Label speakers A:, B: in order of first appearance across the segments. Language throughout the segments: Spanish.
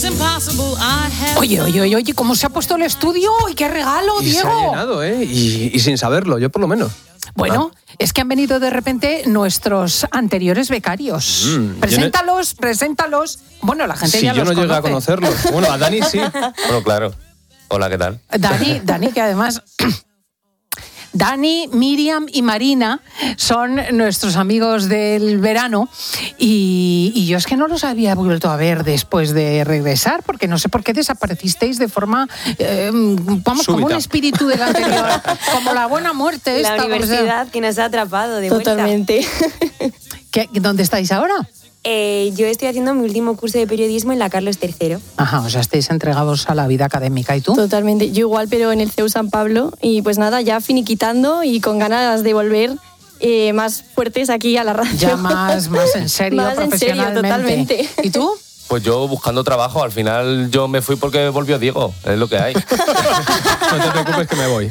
A: Oye, ¿cómo se ha puesto el estudio? ¡Y qué regalo,
B: y
A: Diego!
B: Se ha llenado, ¿eh? Y sin saberlo, yo por lo menos.
A: Bueno, es que han venido de repente nuestros anteriores becarios. Preséntalos. Bueno, la gente ya los conoce.
B: Sí, yo no llegué a conocerlos. Bueno, a Dani sí.
C: Bueno, claro. Hola, ¿qué tal?
A: Dani, que además... Dani, Miriam y Marina son nuestros amigos del verano y yo es que no los había vuelto a ver después de regresar porque no sé por qué desaparecisteis de forma, como un espíritu del anterior, como la buena muerte.
D: La universidad que nos ha atrapado de vuelta.
E: Totalmente.
A: ¿Dónde estáis ahora?
D: Yo estoy haciendo mi último curso de periodismo en la Carlos III.
A: Ajá, o sea, estáis entregados a la vida académica. ¿Y tú?
E: Totalmente. Yo igual, pero en el CEU San Pablo. Y pues nada, ya finiquitando y con ganas de volver más fuertes aquí a la radio.
A: Ya más en serio,
E: más
A: profesionalmente.
E: En serio, totalmente.
A: ¿Y tú?
C: Pues yo buscando trabajo, al final yo me fui porque volvió Diego, es lo que hay.
B: No te preocupes que me voy.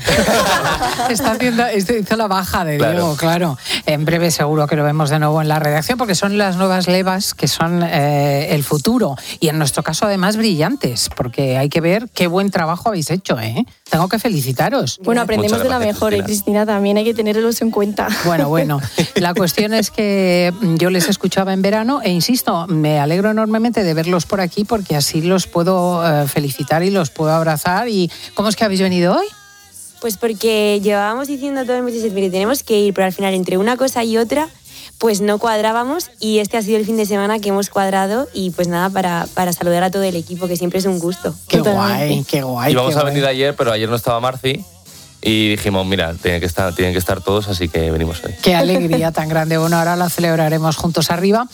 A: Hizo la baja de Diego, claro. En breve seguro que lo vemos de nuevo en la redacción porque son las nuevas levas que son el futuro. Y en nuestro caso además brillantes, porque hay que ver qué buen trabajo habéis hecho, ¿eh? Tengo que felicitaros.
E: Bueno, aprendemos de la mejor, Cristina, también hay que tenerlos en cuenta.
A: Bueno, la cuestión es que yo les escuchaba en verano e insisto, me alegro enormemente de verlos por aquí porque así los puedo felicitar y los puedo abrazar. ¿Y cómo es que habéis venido hoy?
D: Pues porque llevábamos diciendo todos los meses, mire, tenemos que ir, pero al final entre una cosa y otra pues no cuadrábamos y este ha sido el fin de semana que hemos cuadrado y pues nada, para saludar a todo el equipo, que siempre es un gusto.
A: Qué guay.
C: Íbamos a venir ayer, pero ayer no estaba Marci y dijimos, mira, tienen que estar todos, así que venimos hoy.
A: Qué alegría tan grande. Bueno, ahora la celebraremos juntos arriba.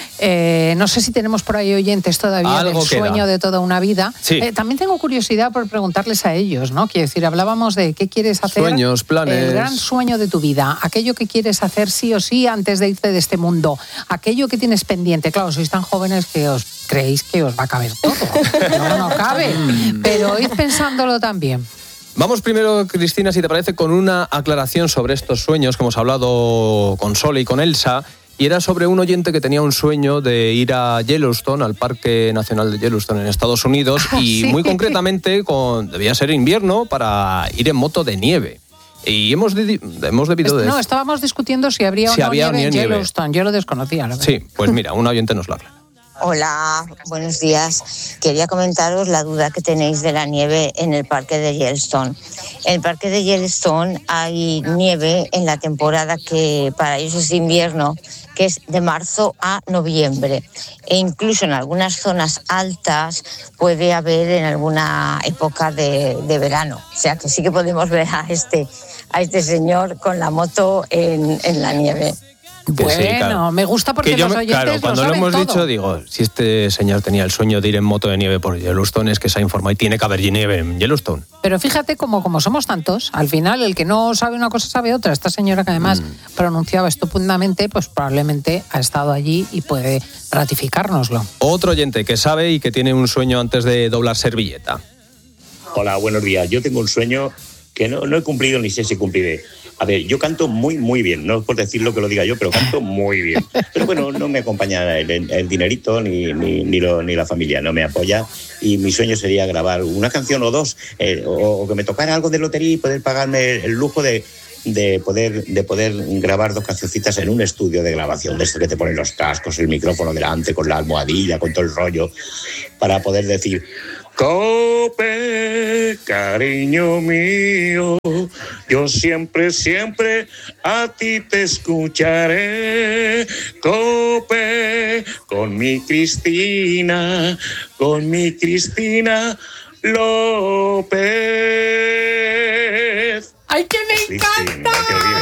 A: No sé si tenemos por ahí oyentes todavía del sueño de toda una vida.
B: Sí.
A: También tengo curiosidad por preguntarles a ellos, ¿no? Quiero decir, hablábamos de qué quieres hacer.
B: Sueños, planes.
A: El gran sueño de tu vida. Aquello que quieres hacer sí o sí antes de irte de este mundo. Aquello que tienes pendiente. Claro, sois tan jóvenes que os creéis que os va a caber todo. No cabe. Pero id pensándolo también.
B: Vamos primero, Cristina, si te parece, con una aclaración sobre estos sueños que hemos hablado con Sole y con Elsa. Y era sobre un oyente que tenía un sueño de ir a Yellowstone, al Parque Nacional de Yellowstone en Estados Unidos, y muy concretamente debía ser invierno para ir en moto de nieve. Y hemos debido de...
A: No, estábamos discutiendo si habría nieve en Yellowstone. Yo lo desconocía, la verdad.
B: Sí, pues mira, un oyente nos lo aclara.
F: Hola, buenos días. Quería comentaros la duda que tenéis de la nieve en el parque de Yellowstone. En el parque de Yellowstone hay nieve en la temporada que para ellos es de invierno, que es de marzo a noviembre. E incluso en algunas zonas altas puede haber en alguna época de verano. O sea que sí que podemos ver a este señor con la moto en la nieve.
A: Bueno, sí, claro. Me gusta porque los oyentes
B: claro, cuando lo hemos dicho, digo, si este señor tenía el sueño de ir en moto de nieve por Yellowstone, es que se ha informado y tiene que haber nieve en Yellowstone.
A: Pero fíjate, como somos tantos, al final el que no sabe una cosa sabe otra. Esta señora que además pronunciaba estupendamente, pues probablemente ha estado allí y puede ratificárnoslo.
B: Otro oyente que sabe y que tiene un sueño antes de doblar servilleta.
G: Hola, buenos días. Yo tengo un sueño que no he cumplido ni sé si cumpliré. A ver, yo canto muy bien, no es por decirlo que lo diga yo, pero canto muy bien. Pero bueno, no me acompaña el dinerito ni la familia, no me apoya. Y mi sueño sería grabar una canción o dos, o que me tocara algo de lotería y poder pagarme el lujo de poder grabar 2 cancioncitas en un estudio de grabación, de esto que te ponen los cascos, el micrófono delante, con la almohadilla, con todo el rollo, para poder decir... Cope, cariño mío, yo siempre a ti te escucharé. Cope, con mi Cristina López.
A: ¡Ay, que me encanta!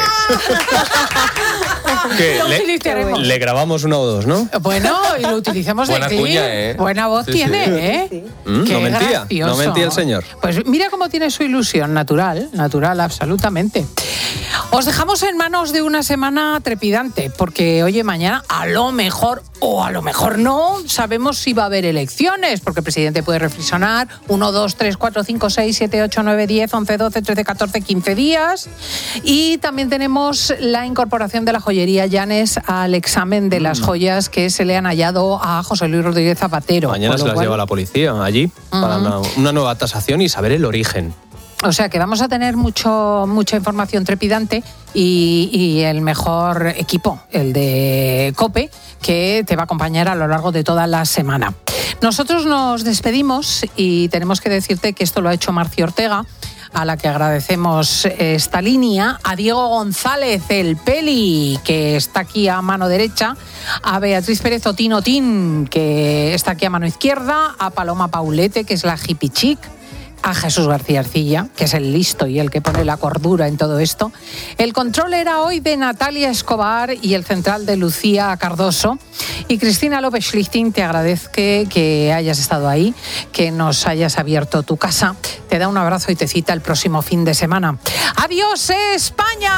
B: Le grabamos 1 o 2, ¿no?
A: Bueno, y lo utilizamos de
C: buena
A: clip.
C: cuña, ¿eh?
A: Buena voz tiene, ¿eh?
D: Sí.
B: No mentía el señor.
A: Pues mira cómo tiene su ilusión, natural, absolutamente. Os dejamos en manos de una semana trepidante, porque oye, mañana a lo mejor o a lo mejor no sabemos si va a haber elecciones, porque el presidente puede reflexionar 1, 2, 3, 4, 5, 6, 7, 8, 9, 10, 11, 12, 13, 14, 15 días. Y también tenemos la incorporación de la joyería María Llanes al examen de las joyas que se le han hallado a José Luis Rodríguez Zapatero.
B: Mañana se las lleva la policía allí para una nueva tasación y saber el origen.
A: O sea que vamos a tener mucha información trepidante y el mejor equipo, el de COPE, que te va a acompañar a lo largo de toda la semana. Nosotros nos despedimos y tenemos que decirte que esto lo ha hecho Marci Ortega, a la que agradecemos esta línea, a Diego González, el Peli, que está aquí a mano derecha, a Beatriz Pérez Otín, que está aquí a mano izquierda, a Paloma Paulete, que es la hippie chic, a Jesús García Arcilla, que es el listo y el que pone la cordura en todo esto. El control era hoy de Natalia Escobar y el central de Lucía Cardoso. Y Cristina López Schlichting, te agradezco que hayas estado ahí, que nos hayas abierto tu casa. Te da un abrazo y te cita el próximo fin de semana. ¡Adiós, España!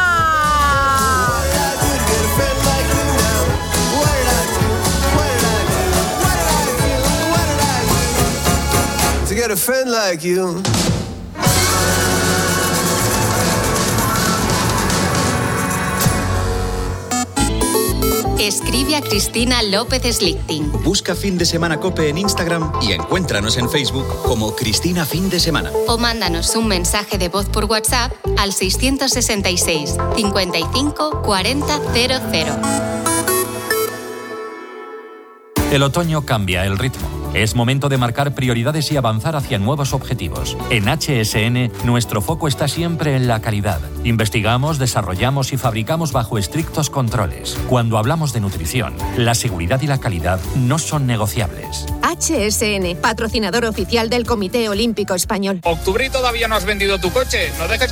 H: Get a friend like you.
I: Escribe a Cristina López Schlichting.
J: Busca Fin de Semana COPE en Instagram y encuéntranos en Facebook como Cristina Fin de Semana.
I: O mándanos un mensaje de voz por WhatsApp al 666 55 40 00.
K: El otoño cambia el ritmo. Es momento de marcar prioridades y avanzar hacia nuevos objetivos. En HSN, nuestro foco está siempre en la calidad. Investigamos, desarrollamos y fabricamos bajo estrictos controles. Cuando hablamos de nutrición, la seguridad y la calidad no son negociables.
L: HSN, patrocinador oficial del Comité Olímpico Español.
M: Octubre y todavía no has vendido tu coche. ¿No dejes